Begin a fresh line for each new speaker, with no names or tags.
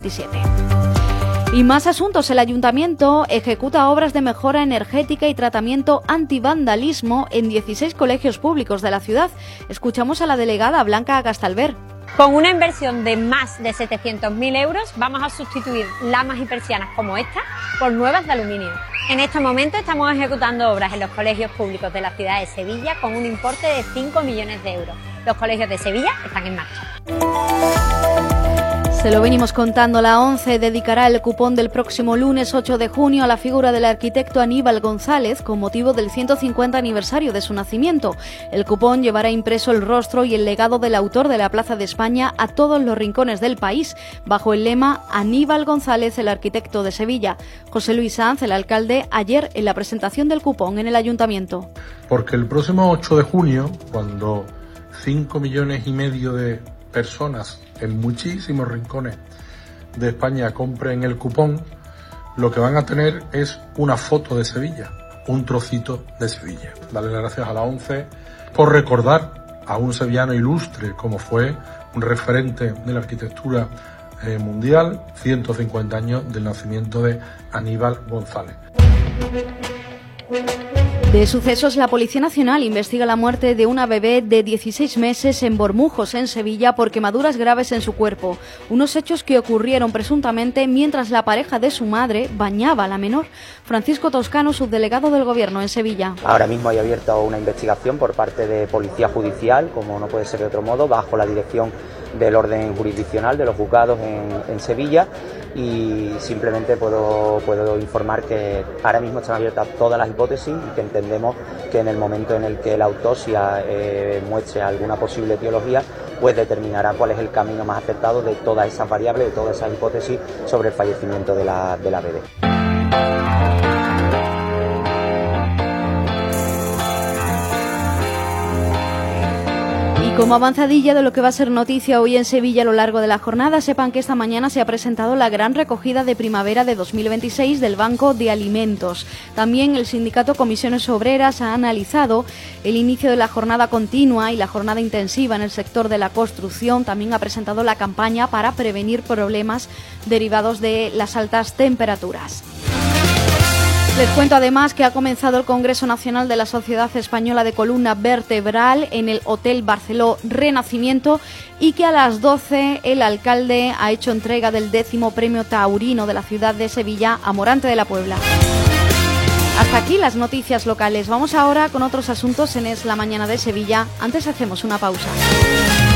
2027. Y más asuntos. El Ayuntamiento ejecuta obras de mejora energética y tratamiento antivandalismo en 16 colegios públicos de la ciudad. Escuchamos a la delegada Blanca Gastalver.
Con una inversión de más de 700.000 euros vamos a sustituir lamas y persianas como esta por nuevas de aluminio. En este momento estamos ejecutando obras en los colegios públicos de la ciudad de Sevilla con un importe de 5 millones de euros. Los colegios de Sevilla están en marcha.
Se lo venimos contando, la ONCE dedicará el cupón del próximo lunes 8 de junio a la figura del arquitecto Aníbal González con motivo del 150 aniversario de su nacimiento. El cupón llevará impreso el rostro y el legado del autor de la Plaza de España a todos los rincones del país, bajo el lema Aníbal González, el arquitecto de Sevilla. José Luis Sanz, el alcalde, ayer en la presentación del cupón en el Ayuntamiento.
Porque el próximo 8 de junio, cuando 5,5 millones de personas en muchísimos rincones de España compren el cupón, lo que van a tener es una foto de Sevilla, un trocito de Sevilla. Darle las gracias a la ONCE por recordar a un sevillano ilustre como fue un referente de la arquitectura mundial, 150 años del nacimiento de Aníbal González.
De sucesos, la Policía Nacional investiga la muerte de una bebé de 16 meses en Bormujos, en Sevilla, por quemaduras graves en su cuerpo. Unos hechos que ocurrieron presuntamente mientras la pareja de su madre bañaba a la menor. Francisco Toscano, subdelegado del Gobierno en Sevilla.
Ahora mismo hay abierta una investigación por parte de Policía Judicial, como no puede ser de otro modo, bajo la dirección del orden jurisdiccional de los juzgados en Sevilla, y simplemente puedo informar que ahora mismo están abiertas todas las hipótesis y que entendemos que en el momento en el que la autopsia muestre alguna posible etiología, pues determinará cuál es el camino más acertado de todas esas variables, de todas esas hipótesis sobre el fallecimiento de la bebé.
Como avanzadilla de lo que va a ser noticia hoy en Sevilla a lo largo de la jornada, sepan que esta mañana se ha presentado la gran recogida de primavera de 2026 del Banco de Alimentos. También el sindicato Comisiones Obreras ha analizado el inicio de la jornada continua y la jornada intensiva en el sector de la construcción. También ha presentado la campaña para prevenir problemas derivados de las altas temperaturas. Les cuento además que ha comenzado el Congreso Nacional de la Sociedad Española de Columna Vertebral en el Hotel Barceló Renacimiento y que a las 12 el alcalde ha hecho entrega del 10º Premio Taurino de la ciudad de Sevilla a Morante de la Puebla. Hasta aquí las noticias locales. Vamos ahora con otros asuntos en Es la Mañana de Sevilla. Antes hacemos una pausa.